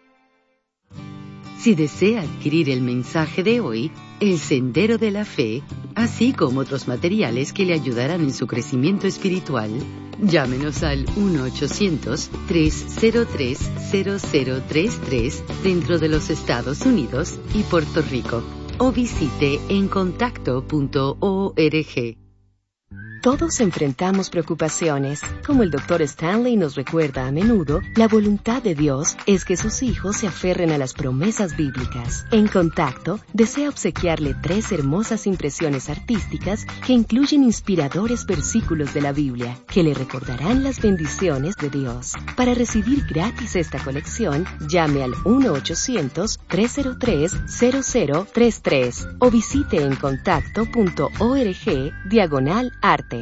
Si desea adquirir el mensaje de hoy, El Sendero de la Fe, así como otros materiales que le ayudarán en su crecimiento espiritual, llámenos al uno ochocientos, tres cero tres, cero cero tres tres dentro de los Estados Unidos y Puerto Rico, o visite en contacto punto org. Todos enfrentamos preocupaciones. Como el doctor Stanley nos recuerda a menudo, la voluntad de Dios es que sus hijos se aferren a las promesas bíblicas. En Contacto, desea obsequiarle tres hermosas impresiones artísticas que incluyen inspiradores versículos de la Biblia, que le recordarán las bendiciones de Dios. Para recibir gratis esta colección, llame al uno ochocientos, tres cero tres, cero cero tres tres o visite en contacto punto org diagonal arte.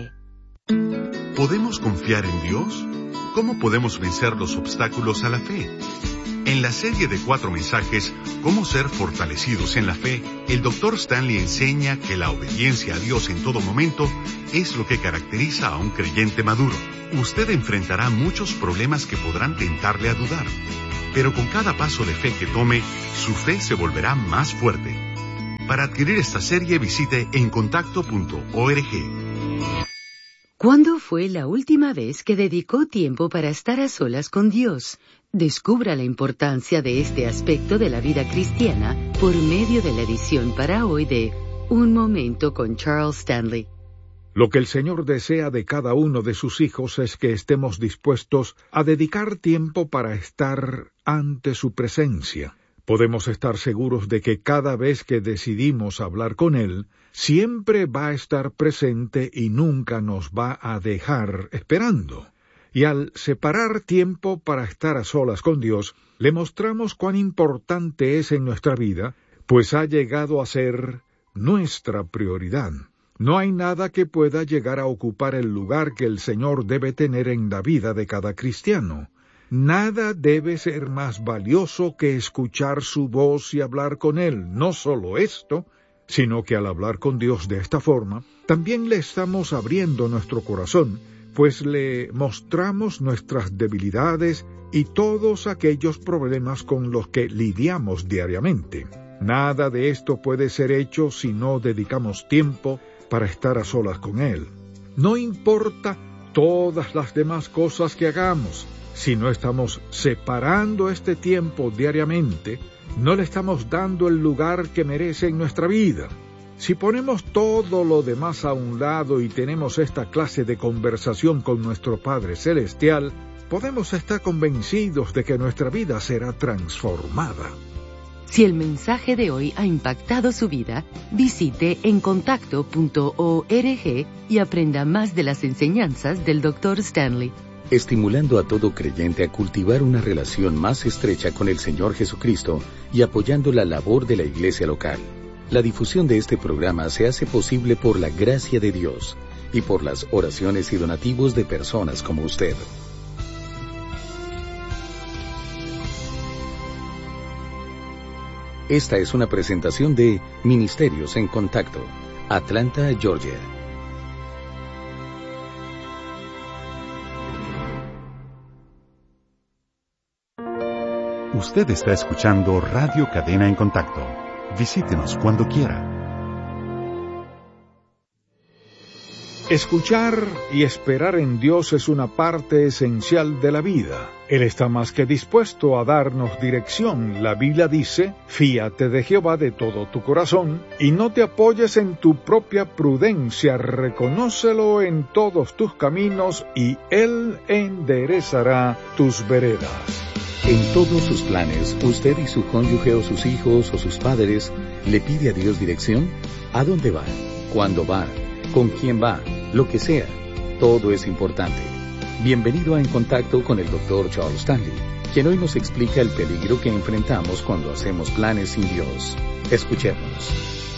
¿Podemos confiar en Dios? ¿Cómo podemos vencer los obstáculos a la fe? En la serie de cuatro mensajes, Cómo ser fortalecidos en la fe, el doctor Stanley enseña que la obediencia a Dios en todo momento es lo que caracteriza a un creyente maduro. Usted enfrentará muchos problemas que podrán tentarle a dudar, pero con cada paso de fe que tome, su fe se volverá más fuerte. Para adquirir esta serie, visite en contacto punto org. ¿Cuándo fue la última vez que dedicó tiempo para estar a solas con Dios? Descubra la importancia de este aspecto de la vida cristiana por medio de la edición para hoy de Un Momento con Charles Stanley. Lo que el Señor desea de cada uno de sus hijos es que estemos dispuestos a dedicar tiempo para estar ante su presencia. Podemos estar seguros de que cada vez que decidimos hablar con Él, siempre va a estar presente y nunca nos va a dejar esperando. Y al separar tiempo para estar a solas con Dios, le mostramos cuán importante es en nuestra vida, pues ha llegado a ser nuestra prioridad. No hay nada que pueda llegar a ocupar el lugar que el Señor debe tener en la vida de cada cristiano. Nada debe ser más valioso que escuchar su voz y hablar con Él. No solo esto, sino que al hablar con Dios de esta forma, también le estamos abriendo nuestro corazón, pues le mostramos nuestras debilidades y todos aquellos problemas con los que lidiamos diariamente. Nada de esto puede ser hecho si no dedicamos tiempo para estar a solas con Él. No importa todas las demás cosas que hagamos, si no estamos separando este tiempo diariamente, no le estamos dando el lugar que merece en nuestra vida. Si ponemos todo lo demás a un lado y tenemos esta clase de conversación con nuestro Padre Celestial, podemos estar convencidos de que nuestra vida será transformada. Si el mensaje de hoy ha impactado su vida, visite en contacto punto org y aprenda más de las enseñanzas del doctor Stanley. Estimulando a todo creyente a cultivar una relación más estrecha con el Señor Jesucristo y apoyando la labor de la iglesia local. La difusión de este programa se hace posible por la gracia de Dios y por las oraciones y donativos de personas como usted. Esta es una presentación de Ministerios en Contacto, Atlanta, Georgia. Usted está escuchando Radio Cadena en Contacto. Visítenos cuando quiera. Escuchar y esperar en Dios es una parte esencial de la vida. Él está más que dispuesto a darnos dirección. La Biblia dice, fíate de Jehová de todo tu corazón, y no te apoyes en tu propia prudencia, reconócelo en todos tus caminos, y Él enderezará tus veredas. En todos sus planes, usted y su cónyuge o sus hijos o sus padres, ¿le pide a Dios dirección? ¿A dónde va? ¿Cuándo va? ¿Con quién va? Lo que sea. Todo es importante. Bienvenido a En Contacto con el doctor Charles Stanley, quien hoy nos explica el peligro que enfrentamos cuando hacemos planes sin Dios. Escuchemos.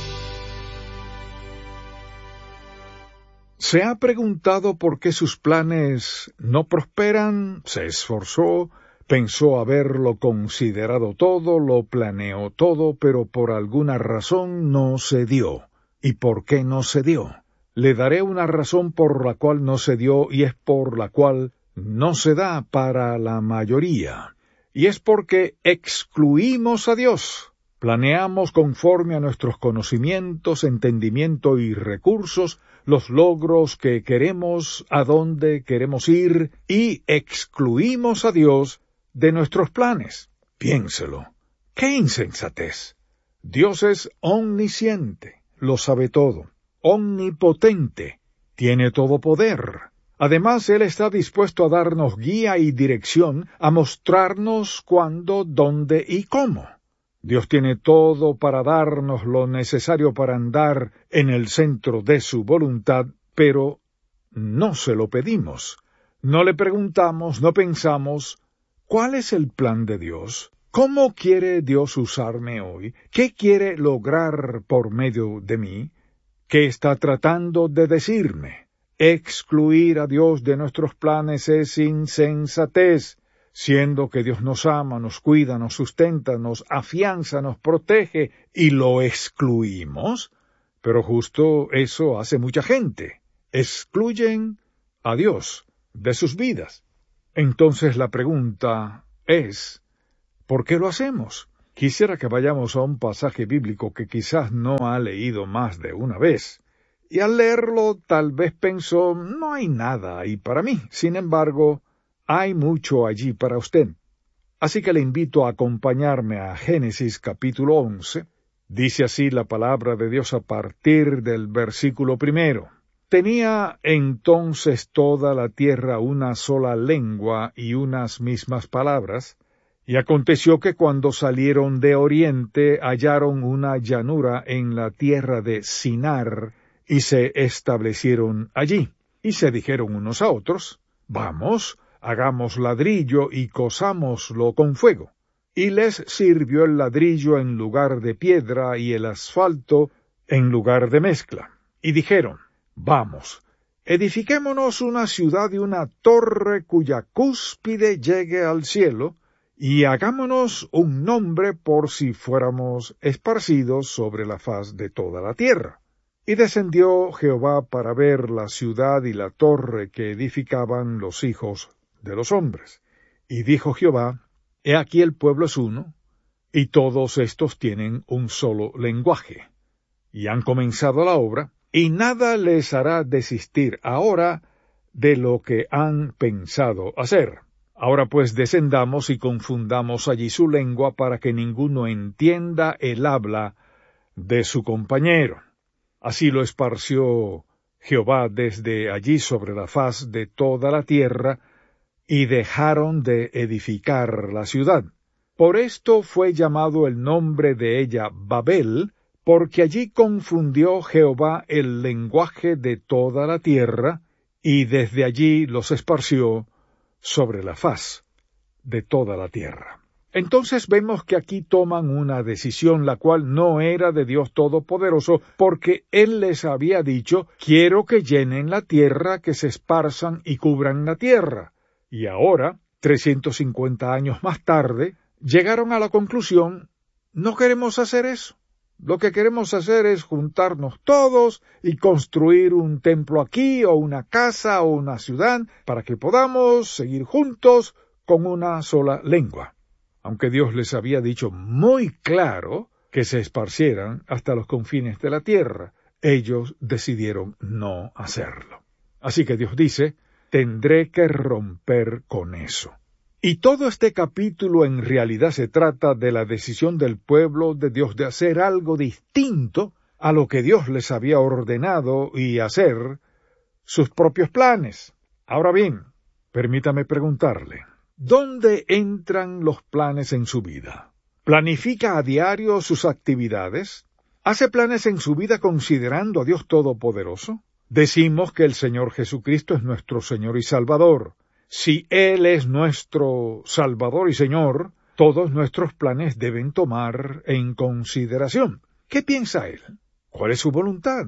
¿Se ha preguntado por qué sus planes no prosperan? ¿Se esforzó? Pensó haberlo considerado todo, lo planeó todo, pero por alguna razón no se dio. ¿Y por qué no se dio? Le daré una razón por la cual no se dio y es por la cual no se da para la mayoría. Y es porque excluimos a Dios. Planeamos conforme a nuestros conocimientos, entendimiento y recursos, los logros que queremos, a dónde queremos ir, y excluimos a Dios de nuestros planes. Piénselo. ¡Qué insensatez! Dios es omnisciente, lo sabe todo, omnipotente, tiene todo poder. Además, Él está dispuesto a darnos guía y dirección, a mostrarnos cuándo, dónde y cómo. Dios tiene todo para darnos lo necesario para andar en el centro de su voluntad, pero no se lo pedimos. No le preguntamos, no pensamos, ¿cuál es el plan de Dios? ¿Cómo quiere Dios usarme hoy? ¿Qué quiere lograr por medio de mí? ¿Qué está tratando de decirme? Excluir a Dios de nuestros planes es insensatez. siendo que Dios nos ama, nos cuida, nos sustenta, nos afianza, nos protege, y lo excluimos? Pero justo eso hace mucha gente. Excluyen a Dios de sus vidas. Entonces la pregunta es, ¿por qué lo hacemos? Quisiera que vayamos a un pasaje bíblico que quizás no ha leído más de una vez, y al leerlo tal vez pensó, no hay nada ahí para mí. Sin embargo, hay mucho allí para usted. Así que le invito a acompañarme a Génesis capítulo once. Dice así la palabra de Dios a partir del versículo primero. Tenía entonces toda la tierra una sola lengua y unas mismas palabras, y aconteció que cuando salieron de oriente hallaron una llanura en la tierra de Sinar, y se establecieron allí. Y se dijeron unos a otros, vamos, hagamos ladrillo y cosámoslo con fuego. Y les sirvió el ladrillo en lugar de piedra y el asfalto en lugar de mezcla. Y dijeron, vamos, edifiquémonos una ciudad y una torre cuya cúspide llegue al cielo, y hagámonos un nombre por si fuéramos esparcidos sobre la faz de toda la tierra. Y descendió Jehová para ver la ciudad y la torre que edificaban los hijos de los hombres. Y dijo Jehová, he aquí el pueblo es uno, y todos estos tienen un solo lenguaje. Y han comenzado la obra, y nada les hará desistir ahora de lo que han pensado hacer. Ahora pues descendamos y confundamos allí su lengua para que ninguno entienda el habla de su compañero. Así lo esparció Jehová desde allí sobre la faz de toda la tierra, y dejaron de edificar la ciudad. Por esto fue llamado el nombre de ella Babel, porque allí confundió Jehová el lenguaje de toda la tierra, y desde allí los esparció sobre la faz de toda la tierra. Entonces vemos que aquí toman una decisión la cual no era de Dios Todopoderoso, porque Él les había dicho, quiero que llenen la tierra, que se esparzan y cubran la tierra. Y ahora, trescientos cincuenta años más tarde, llegaron a la conclusión, no queremos hacer eso. Lo que queremos hacer es juntarnos todos y construir un templo aquí, o una casa, o una ciudad, para que podamos seguir juntos con una sola lengua. Aunque Dios les había dicho muy claro que se esparcieran hasta los confines de la tierra, ellos decidieron no hacerlo. Así que Dios dice, tendré que romper con eso. Y todo este capítulo en realidad se trata de la decisión del pueblo de Dios de hacer algo distinto a lo que Dios les había ordenado y hacer sus propios planes. Ahora bien, permítame preguntarle, ¿dónde entran los planes en su vida? ¿Planifica a diario sus actividades? ¿Hace planes en su vida considerando a Dios Todopoderoso? Decimos que el Señor Jesucristo es nuestro Señor y Salvador. Si Él es nuestro Salvador y Señor, todos nuestros planes deben tomar en consideración. ¿Qué piensa Él? ¿Cuál es su voluntad?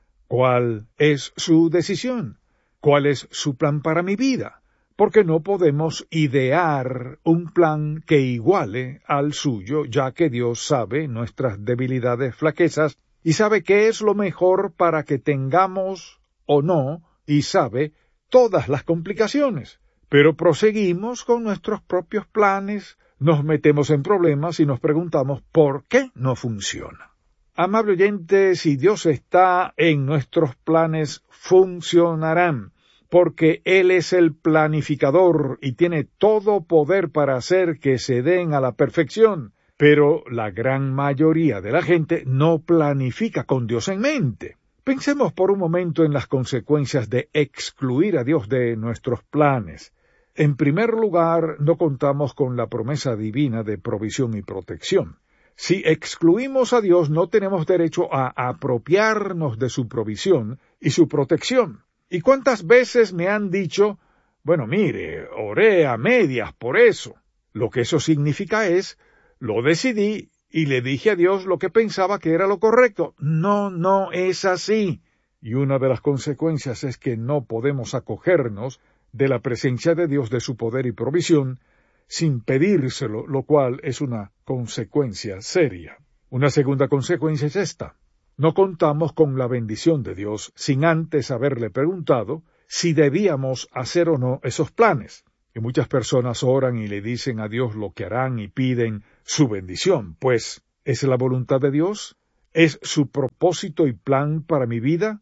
¿Cuál es su decisión? ¿Cuál es su plan para mi vida? Porque no podemos idear un plan que iguale al suyo, ya que Dios sabe nuestras debilidades, flaquezas, y sabe qué es lo mejor para que tengamos o no, y sabe todas las complicaciones. Pero proseguimos con nuestros propios planes, nos metemos en problemas y nos preguntamos ¿por qué no funciona? Amable oyente, si Dios está en nuestros planes, funcionarán, porque Él es el planificador y tiene todo poder para hacer que se den a la perfección. Pero la gran mayoría de la gente no planifica con Dios en mente. Pensemos por un momento en las consecuencias de excluir a Dios de nuestros planes. En primer lugar, no contamos con la promesa divina de provisión y protección. Si excluimos a Dios, no tenemos derecho a apropiarnos de su provisión y su protección. ¿Y cuántas veces me han dicho, bueno, mire, oré a medias por eso? Lo que eso significa es, lo decidí y le dije a Dios lo que pensaba que era lo correcto. No, no es así. Y una de las consecuencias es que no podemos acogernos de la presencia de Dios, de su poder y provisión, sin pedírselo, lo cual es una consecuencia seria. Una segunda consecuencia es esta. No contamos con la bendición de Dios sin antes haberle preguntado si debíamos hacer o no esos planes. Y muchas personas oran y le dicen a Dios lo que harán y piden su bendición. Pues, ¿es la voluntad de Dios? ¿Es su propósito y plan para mi vida?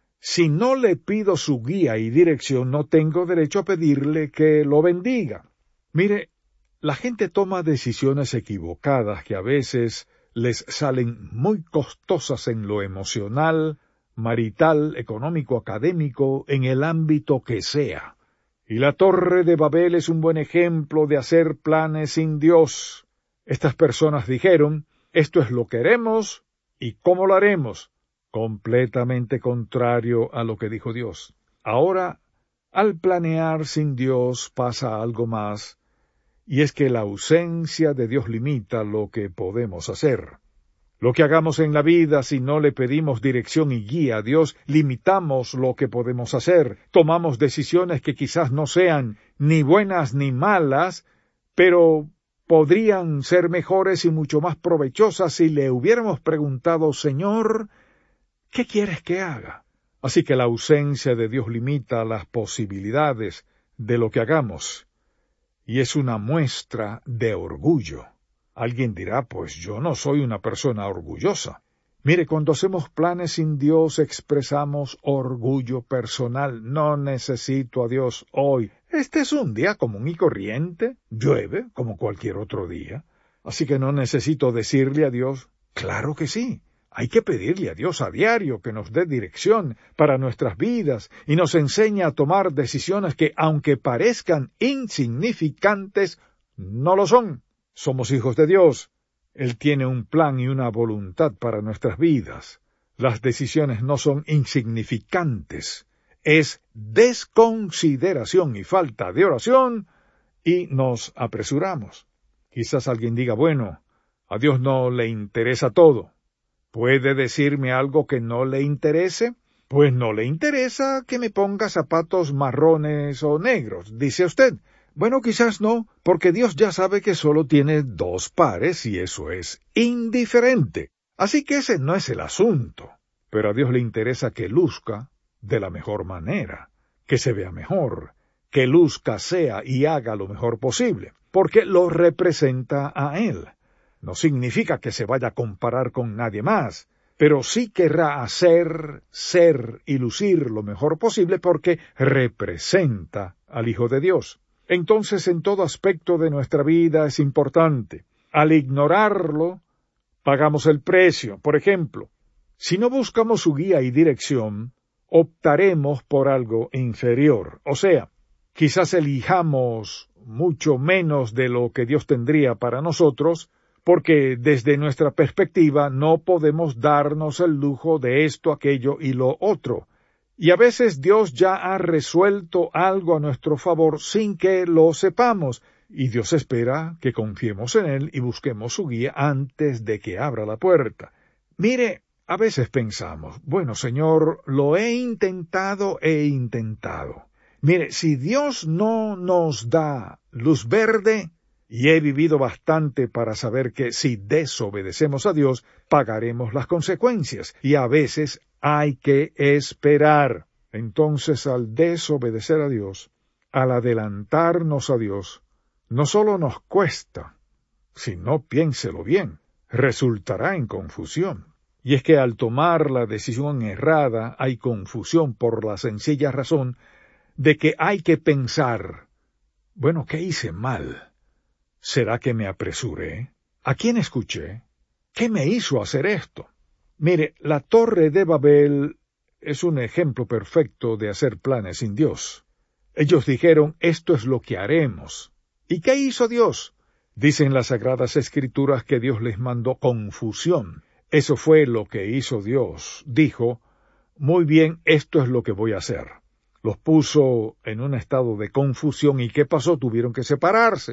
Si no le pido su guía y dirección, no tengo derecho a pedirle que lo bendiga. Mire, la gente toma decisiones equivocadas que a veces les salen muy costosas en lo emocional, marital, económico, académico, en el ámbito que sea. Y la Torre de Babel es un buen ejemplo de hacer planes sin Dios. Estas personas dijeron, esto es lo que haremos y cómo lo haremos, completamente contrario a lo que dijo Dios. Ahora, al planear sin Dios pasa algo más, y es que la ausencia de Dios limita lo que podemos hacer. Lo que hagamos en la vida, si no le pedimos dirección y guía a Dios, limitamos lo que podemos hacer. Tomamos decisiones que quizás no sean ni buenas ni malas, pero podrían ser mejores y mucho más provechosas si le hubiéramos preguntado, Señor, ¿qué quieres que haga? Así que la ausencia de Dios limita las posibilidades de lo que hagamos, y es una muestra de orgullo. Alguien dirá, pues yo no soy una persona orgullosa. Mire, cuando hacemos planes sin Dios expresamos orgullo personal. No necesito a Dios hoy. Este es un día común y corriente. Llueve como cualquier otro día. Así que no necesito decirle a Dios, claro que sí. Hay que pedirle a Dios a diario que nos dé dirección para nuestras vidas y nos enseñe a tomar decisiones que, aunque parezcan insignificantes, no lo son. Somos hijos de Dios. Él tiene un plan y una voluntad para nuestras vidas. Las decisiones no son insignificantes. Es desconsideración y falta de oración y nos apresuramos. Quizás alguien diga, bueno, a Dios no le interesa todo. ¿Puede decirme algo que no le interese? Pues no le interesa que me ponga zapatos marrones o negros, dice usted. Bueno, quizás no, porque Dios ya sabe que solo tiene dos pares y eso es indiferente. Así que ese no es el asunto. Pero a Dios le interesa que luzca de la mejor manera, que se vea mejor, que luzca, sea y haga lo mejor posible, porque lo representa a Él. No significa que se vaya a comparar con nadie más, pero sí querrá hacer, ser y lucir lo mejor posible porque representa al Hijo de Dios. Entonces, en todo aspecto de nuestra vida es importante. Al ignorarlo, pagamos el precio. Por ejemplo, si no buscamos su guía y dirección, optaremos por algo inferior. O sea, quizás elijamos mucho menos de lo que Dios tendría para nosotros, porque desde nuestra perspectiva no podemos darnos el lujo de esto, aquello y lo otro. Y a veces Dios ya ha resuelto algo a nuestro favor sin que lo sepamos, y Dios espera que confiemos en Él y busquemos su guía antes de que abra la puerta. Mire, a veces pensamos, bueno, Señor, lo he intentado, he intentado. Mire, si Dios no nos da luz verde, y he vivido bastante para saber que si desobedecemos a Dios, pagaremos las consecuencias, y a veces hay que esperar. Entonces, al desobedecer a Dios, al adelantarnos a Dios, no solo nos cuesta, sino, piénselo bien, resultará en confusión. Y es que al tomar la decisión errada hay confusión por la sencilla razón de que hay que pensar, bueno, ¿qué hice mal? ¿Será que me apresuré? ¿A quién escuché? ¿Qué me hizo hacer esto? Mire, la Torre de Babel es un ejemplo perfecto de hacer planes sin Dios. Ellos dijeron, esto es lo que haremos. ¿Y qué hizo Dios? Dicen las Sagradas Escrituras que Dios les mandó confusión. Eso fue lo que hizo Dios. Dijo, muy bien, esto es lo que voy a hacer. Los puso en un estado de confusión, ¿y qué pasó? Tuvieron que separarse.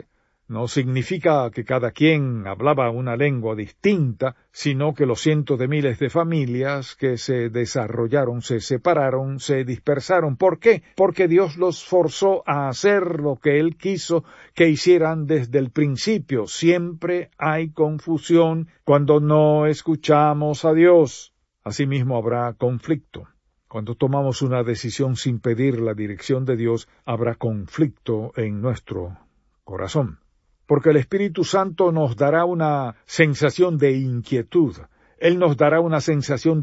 no significa que cada quien hablaba una lengua distinta, sino que los cientos de miles de familias que se desarrollaron, se separaron, se dispersaron. ¿Por qué? Porque Dios los forzó a hacer lo que Él quiso que hicieran desde el principio. Siempre hay confusión cuando no escuchamos a Dios. Asimismo habrá conflicto. Cuando tomamos una decisión sin pedir la dirección de Dios, habrá conflicto en nuestro corazón. Porque el Espíritu Santo nos dará una sensación de inquietud. Él nos dará una sensación